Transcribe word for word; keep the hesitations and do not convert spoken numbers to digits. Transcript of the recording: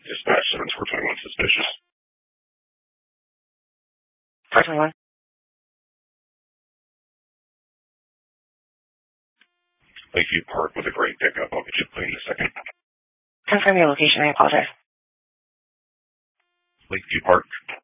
Dispatch seven four twenty-one suspicious. four twenty-one. Lakeview Park with a great pickup. I'll get you clean in a second. Confirm your location. I apologize. Lakeview Park.